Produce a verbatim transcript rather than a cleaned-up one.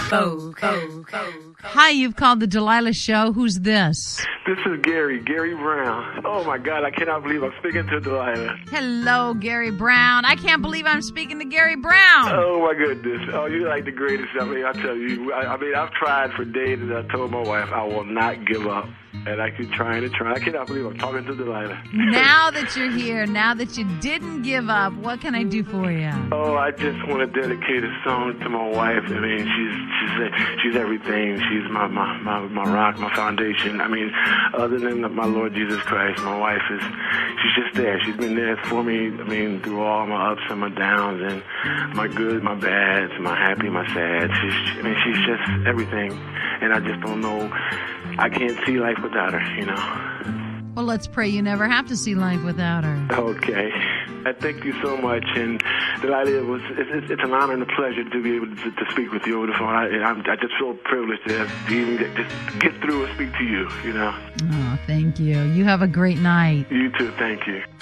Go, go, go. Hi, you've called the Delilah Show. Who's this? This is Gary, Gary Brown. Oh, my God, I cannot believe I'm speaking to Delilah. Hello, Gary Brown. I can't believe I'm speaking to Gary Brown. Oh, my goodness. Oh, you're like the greatest. I mean, I tell you, I, I mean, I've tried for days, and I told my wife I will not give up. And I keep trying and trying. I cannot believe I'm talking to Delilah. Now that you're here, now that you didn't give up, what can I do for you? Oh, I just want to dedicate a song to my wife. I mean, she's she's she's everything. She's my my, my, my rock, my foundation. I mean, other than my Lord Jesus Christ, my wife is, she's just there. She's been there for me, I mean, through all my ups and my downs and my good, my bads, my happy, my sad. She's, I mean, she's just everything. And I just don't know, I can't see life without her, you know. Well, let's pray you never have to see life without her. Okay. I thank you so much, and Delilah, it was it's, it's an honor and a pleasure to be able to, to speak with you over the phone. I, I'm, I just feel privileged to, have, to even get, just get through and speak to you, you know. Oh, thank you. You have a great night. You too. Thank you.